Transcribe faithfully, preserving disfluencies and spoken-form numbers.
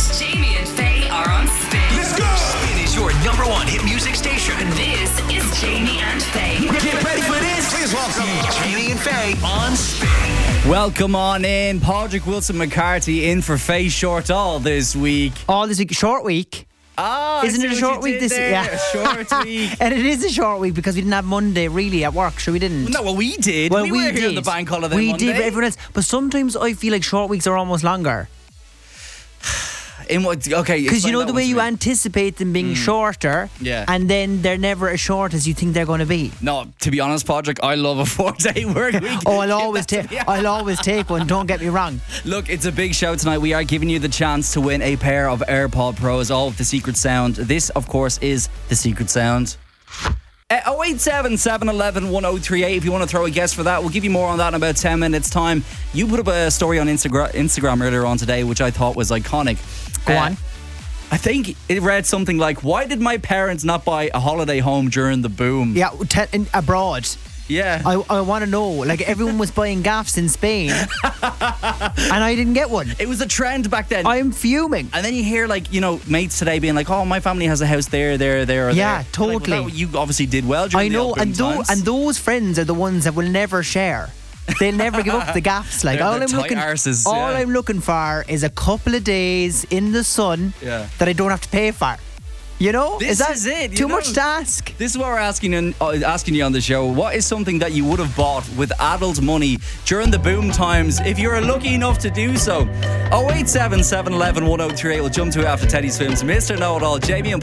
Jamie and Faye are on Spin. Let's go! Spin is your number one hit music station. This is Jamie and Faye. Get ready for this. Please welcome Jamie and Faye on Spin. Welcome on in. Padraig Wilson McCarthy in for Faye Shortall this week. All this week, short week. Ah, I Isn't see it a what short you week did this there. yeah. A short week. And it is a short week because we didn't have Monday really at work, so we didn't. No, well, we did. Well, we, we, were did. here on the bank holiday We Monday. did, but everyone else. But sometimes I feel like short weeks are almost longer. In what? Okay, Because you explain know that the one way to you me. anticipate them being shorter, Yeah. and then they're never as short as you think they're going to be. No, to be honest, Padraig, I love a four-day work week. Oh, I'll Give always that to take. me. I'll always take one. Don't get me wrong. Look, it's a big show tonight. We are giving you the chance to win a pair of AirPod Pros, all of the secret sound. This, of course, is the secret sound. Uh, oh eight seven, seven one one, one oh three eight if you want to throw a guess for that. We'll give you more on that in about ten minutes time. You put up a story on Instagram Instagram earlier on today which I thought was iconic. Go Uh, on. I think it read something like, why did my parents not buy a holiday home during the boom? Yeah, te- in, abroad. Yeah. I, I want to know. Like everyone was buying gaffs in Spain, and I didn't get one. It was a trend back then. I'm fuming. And then you hear, like, you know, mates today being like, oh, my family has a house there, there, there, or Yeah, there. totally. Like, well, that- you obviously did well during I the know, old boom and those times. and those friends are the ones that will never share. They'll never give up the gaffs. Like They're all the I'm tight looking, arses, all yeah. I'm looking for is a couple of days in the sun Yeah. that I don't have to pay for. You know, This is that is it, you too know. much to ask? This is what we're asking you, uh, asking you on the show. What is something that you would have bought with adult money during the boom times if you were lucky enough to do so? oh eight seven, seven one one, one oh three eight. We'll jump to it after Teddy's Films. Mister Know-It-All, Jamie and